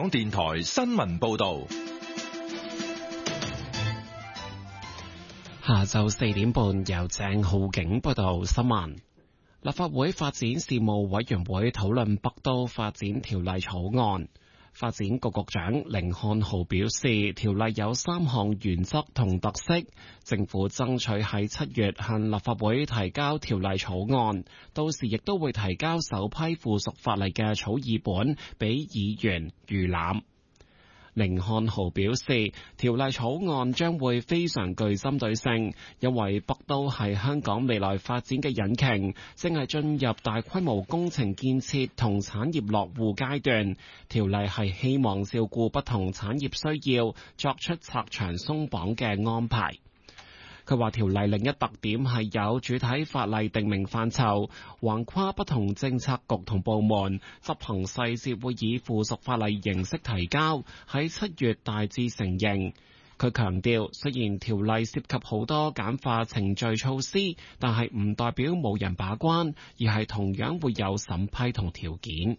港電台新聞報道。 下晝4點半，由鄭浩景報道新聞。立法會發展事務委員會討論北都發展條例草案。發展局局長甯漢豪表示，條例有3項原則同特色，政府爭取喺7月向立法會提交條例草案，到時亦都會提交首批附屬法例嘅草擬本俾議員預覽。甯漢豪表示，條例草案將會非常具針對性，因為北都係香港未來發展嘅引擎，正係進入大規模工程建設同產業落戶階段。條例係希望照顧不同產業需要，作出拆牆鬆綁嘅安排。佢話條例另一特點係有主體法例定明範疇，橫跨不同政策局同部門，執行細節會以附屬法例形式提交，喺7月大致成形。佢強調，雖然條例涉及好多簡化程序措施，但係唔代表冇人把關，而係同樣會有審批同條件。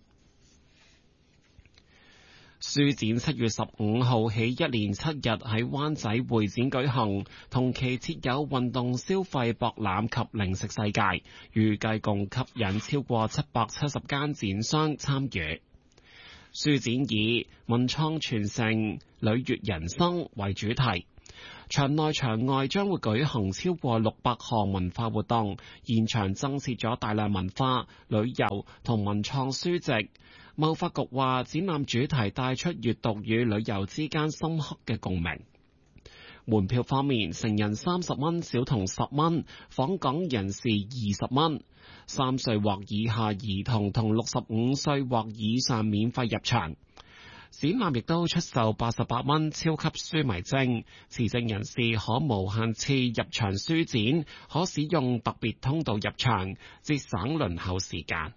書展7月15號起一連7日喺灣仔會展舉行，同期設有運動消費博覽及零食世界，預計共吸引超過770間展商參與。書展以文創傳承、履越人生為主題，場內場外將會舉行超過600項文化活動，現場增設咗大量文化、旅遊同文創書籍。貿發局話，展覽主題帶出閱讀與旅遊之間深刻嘅共鳴。門票方面，成人30蚊，小童10蚊，訪港人士20蚊。3歲或以下兒童同65歲或以上免費入場。展覽亦都出售88蚊超級書迷證，持證人士可無限次入場書展，可使用特別通道入場，節省輪候時間。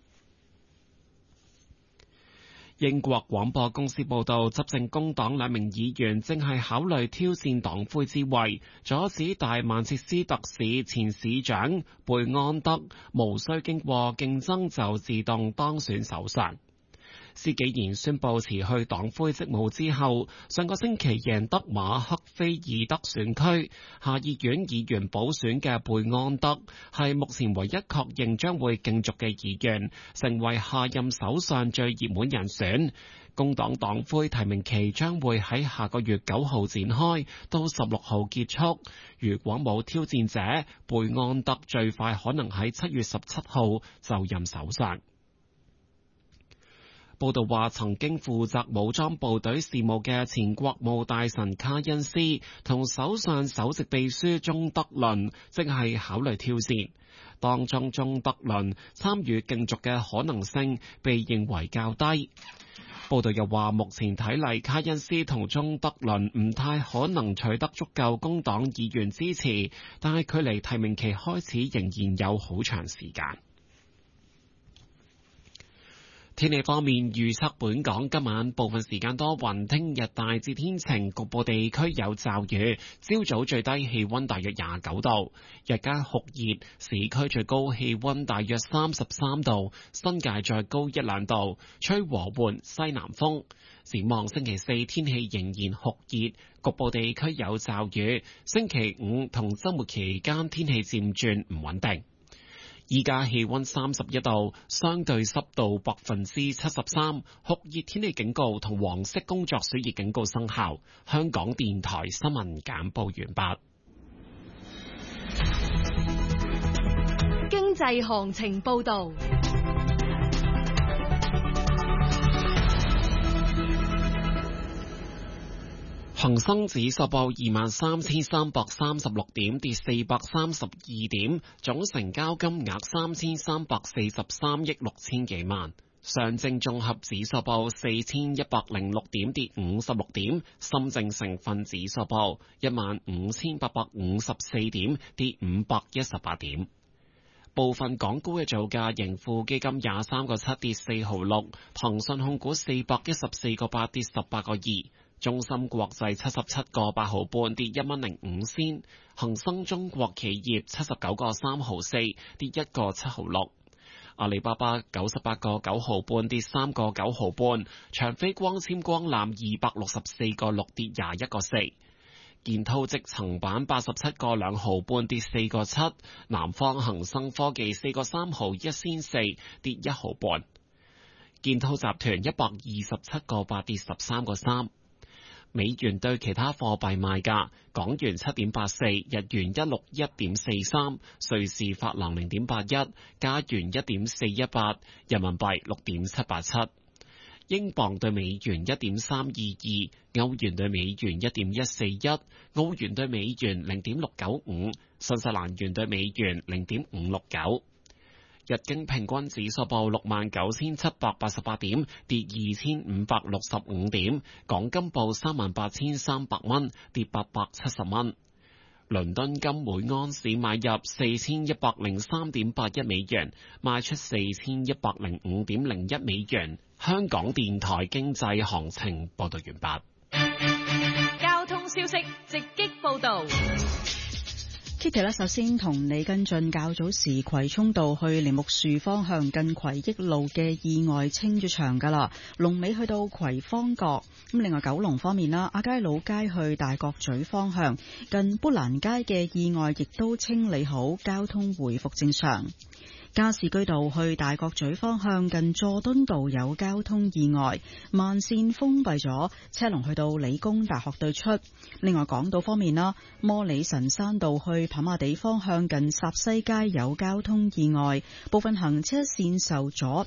英國廣播公司報道，執政工黨2名議員正係考慮挑戰黨魁之位，阻止大曼徹斯特市前市長貝安德無需經過競爭就自動當選首相。施紀賢宣布辭去黨魁職務之後，上個星期贏得馬克菲爾德選區下議院議員補選嘅貝安德，係目前唯一確認將會競逐嘅議員，成為下任首相最熱門人選。工黨黨魁提名期將會喺下個月9號展開，到16號結束。如果冇挑戰者，貝安德最快可能喺7月17號就任首相。報道話，曾經負責武裝部隊事務嘅前國務大臣卡恩斯同首相首席秘書鍾德倫正係考慮挑戰，當中鍾德倫參與競逐嘅可能性被認為較低。報道又話，目前睇嚟，卡恩斯同鍾德倫唔太可能取得足夠工黨議員支持，但係距離提名期開始仍然有好長時間。天氣方面，預測本港今晚部分時間多雲，聽日大致天晴，局部地區有驟雨。朝早最低氣溫大約29度，日間酷熱，市區最高氣溫大約33度，新界再高1-2度，吹和緩西南風。展望星期4天氣仍然酷熱，局部地區有驟雨。星期5同週末期間天氣漸轉唔穩定。依家氣溫31度，相對濕度73%，酷熱天氣警告同黃色工作暑熱警告生效。香港電台新聞簡報完畢。 經濟行情報道。 恒生指數報23,336點，跌432點，總成交金額3343億6千幾萬。上證綜合指數報4106點，跌56點。深證成分指數報15854點，跌518點。部分港股嘅造價，盈富基金23個7跌4毫6，騰訊控股414個8跌18個2。中芯國際77個8毫半跌1蚊05仙，恒生中國企業79個3毫4跌1個7毫6， 阿里巴巴98個9毫半跌3個9毫半，長飛光纖光纜264個6跌21個4，建滔積層板87個2毫半跌4個7，南方恒生科技4個3毫1仙4跌1毫半，建滔集團127個8跌13個3。美元對其他貨幣賣價：港元7.84，日元161.43，瑞士法郎0.81，加元1.418，人民幣6.787，英鎊對美元1.322，歐元對美元1.141，澳元對美元0.695，新西蘭元對美元0.569。日經平均指數報69,788點，跌2,565點。港金報38,300蚊，跌870蚊。倫敦金每盎司買入4,103.81美元，賣出4,105.01美元。香港電台經濟行情報道完畢。 交通消息直擊報道。 Kitty 咧，首先同你跟進較早時葵涌道去梨木樹方向近葵益路嘅意外清咗場噶啦，龍尾去到葵芳閣。咁另外九龍方面啦，亞皆老街去大角咀方向近砵蘭街嘅意外亦都清理好，交通回復正常。加士居道去大角咀方向近佐敦道有交通意外，慢線封閉咗，車龍去到理工大學對出。另外港島方面啦，摩理臣山道去跑馬地方向近霎西街有交通意外，部分行車線受阻，